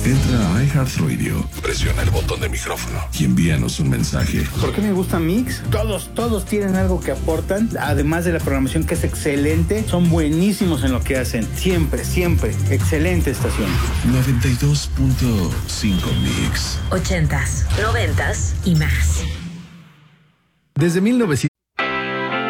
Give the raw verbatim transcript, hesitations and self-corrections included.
Entra a iHeartRadio, presiona el botón de micrófono y envíanos un mensaje. ¿Por qué me gusta Mix? Todos, todos tienen algo que aportan, además de la programación que es excelente, son buenísimos en lo que hacen. Siempre, siempre, excelente estación. noventa y dos punto cinco Mix. Ochentas, noventas y más. Desde mil novecientos